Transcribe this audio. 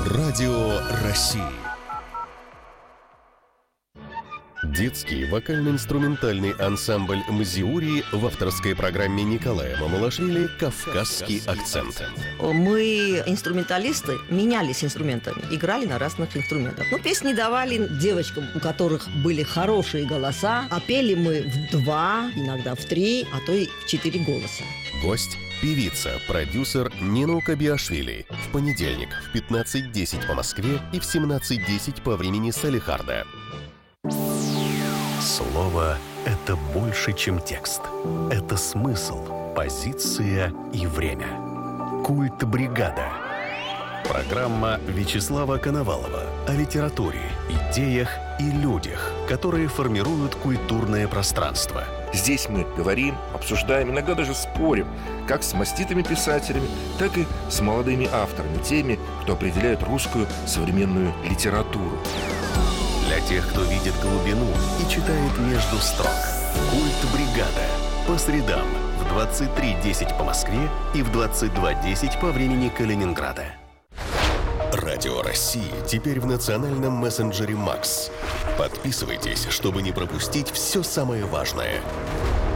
Радио России. Детский вокально-инструментальный ансамбль «Мзиури» в авторской программе Николая Мамулашвили «Кавказский акцент». Мы, инструменталисты, менялись инструментами, играли на разных инструментах. Песни давали девочкам, у которых были хорошие голоса, а пели мы в 2, иногда в 3, а то и в 4 голоса. Гость – певица, продюсер Нина Кабиашвили. В понедельник в 15:10 по Москве и в 17:10 по времени Салехарда. Слово – это больше, чем текст. Это смысл, позиция и время. Культ бригада. Программа Вячеслава Коновалова о литературе, идеях и людях, которые формируют культурное пространство. Здесь мы говорим, обсуждаем, иногда даже спорим, как с маститыми писателями, так и с молодыми авторами, теми, кто определяет русскую современную литературу. Для тех, кто видит глубину и читает между строк. Культ бригада. По средам в 23:10 по Москве и в 22:10 по времени Калининграда. Радио России теперь в национальном мессенджере Макс. Подписывайтесь, чтобы не пропустить все самое важное.